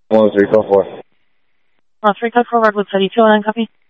13 code 4. 3 code 4, Redwood City, 209, copy.